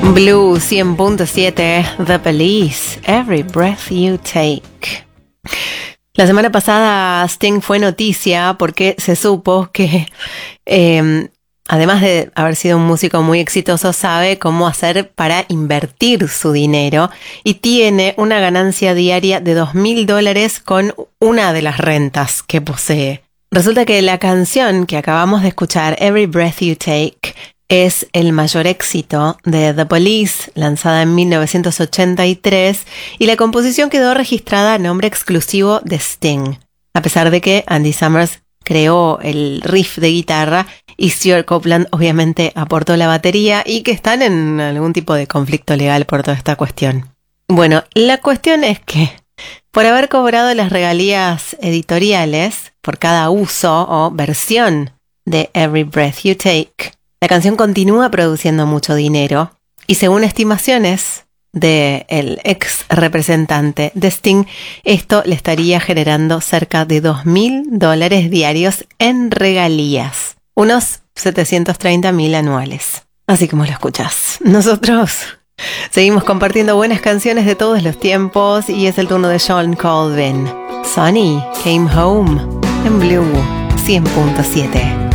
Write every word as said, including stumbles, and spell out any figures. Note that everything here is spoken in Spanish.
Blue cien punto siete, The Police, Every Breath You Take. La semana pasada Sting fue noticia porque se supo que, eh, además de haber sido un músico muy exitoso, sabe cómo hacer para invertir su dinero y tiene una ganancia diaria de dos mil dólares con una de las rentas que posee. Resulta que la canción que acabamos de escuchar, Every Breath You Take, es el mayor éxito de The Police, lanzada en mil novecientos ochenta y tres, y la composición quedó registrada a nombre exclusivo de Sting, a pesar de que Andy Summers creó el riff de guitarra y Stuart Copeland obviamente aportó la batería y que están en algún tipo de conflicto legal por toda esta cuestión. Bueno, la cuestión es que por haber cobrado las regalías editoriales por cada uso o versión de Every Breath You Take, la canción continúa produciendo mucho dinero y según estimaciones del ex representante de Sting, esto le estaría generando cerca de dos mil dólares diarios en regalías, unos setecientos treinta mil anuales. Así como lo escuchás. Nosotros seguimos compartiendo buenas canciones de todos los tiempos y es el turno de Shawn Colvin. Sonny Came Home en Blue cien punto siete.